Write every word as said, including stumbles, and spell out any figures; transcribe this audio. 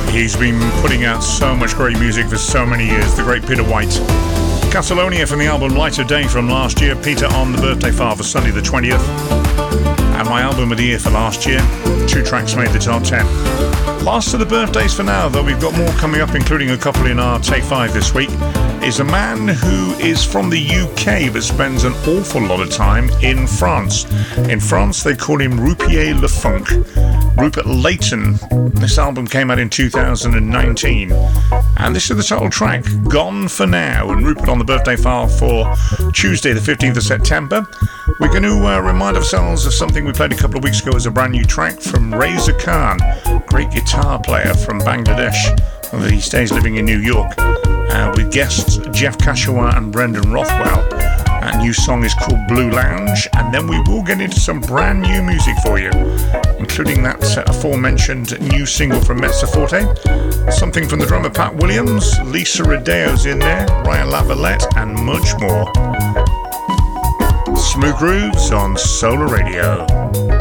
He's been putting out so much great music for so many years, the great Peter White. Catalonia from the album Light of Day from last year, Peter on the birthday file for Sunday the twentieth. And my album of the year for last year, two tracks made the top ten. Last of the birthdays for now, though we've got more coming up, including a couple in our Take five this week, is a man who is from the U K but spends an awful lot of time in France. In France, they call him Rupier Le Funk. Rupert Layton. This album came out in two thousand nineteen. And this is the title track, Gone for Now. And Rupert on the birthday file for Tuesday the fifteenth of September. We're going to uh, remind ourselves of something we played a couple of weeks ago as a brand new track from Reza Khan, great guitar player from Bangladesh. He stays living in New York, uh, with guests Jeff Kashawa and Brendan Rothwell. That new song is called Blue Lounge, and then we will get into some brand new music for you, including that uh, aforementioned new single from Mezza Forte, something from the drummer Pat Williams, Lisa Rodeo's in there, Ryan Lavalette, and much more. Smooth Grooves on Solar Radio.